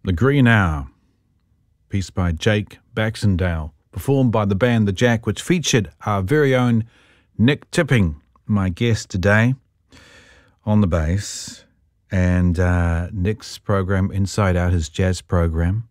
The Green Hour, piece by Jake Baxendale, performed by the band The Jack, which featured our very own Nick Tipping, my guest today, on the bass. And Nick's program, Inside Out, his jazz program,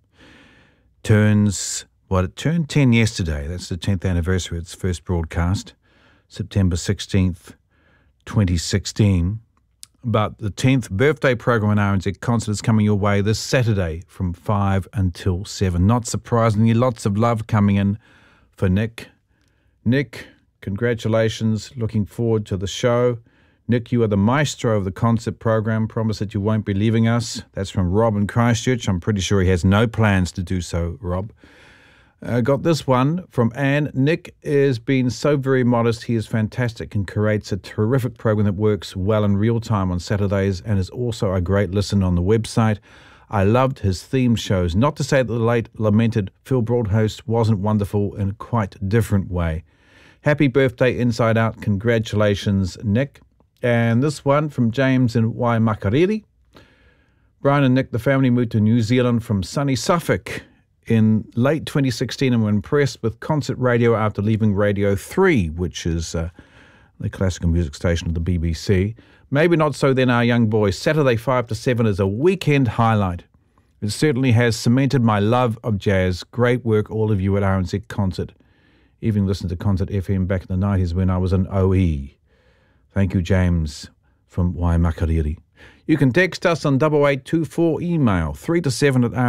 it turned 10 yesterday. That's the 10th anniversary of its first broadcast, September 16th, 2016. But the 10th birthday program on RNZ Concert is coming your way this Saturday from 5 until 7. Not surprisingly, lots of love coming in for Nick. Nick, congratulations. Looking forward to the show. Nick, you are the maestro of the concert program. Promise that you won't be leaving us. That's from Rob in Christchurch. I'm pretty sure he has no plans to do so, Rob. Got this one from Anne. Nick is being so very modest. He is fantastic and creates a terrific program that works well in real time on Saturdays and is also a great listen on the website. I loved his theme shows. Not to say that the late lamented Phil Broadhost wasn't wonderful in a quite different way. Happy birthday, Inside Out. Congratulations, Nick. And this one from James in Waimakariri. Brian and Nick, the family moved to New Zealand from sunny Suffolk in late 2016 and were impressed with concert radio after leaving Radio 3, which is the classical music station of the BBC. Maybe not so then, our young boys. Saturday 5 to 7 is a weekend highlight. It certainly has cemented my love of jazz. Great work, all of you at RNZ Concert. Even listened to Concert FM back in the 90s when I was an OE. Thank you, James from Waimakariri. You can text us on 8824, email 3 to 7 at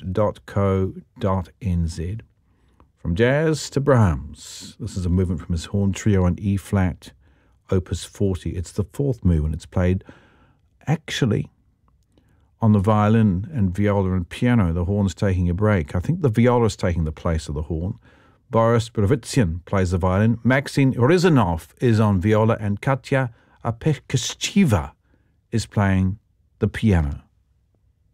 rnz.co.nz. From jazz to Brahms. This is a movement from his horn trio on E-flat, Opus 40. It's the fourth movement. It's played actually on the violin and viola and piano. The horn's taking a break. I think the viola is taking the place of the horn. Boris Brovitsin plays the violin. Maxine Rizanov is on viola, and Katya Apekashchiva is playing the piano.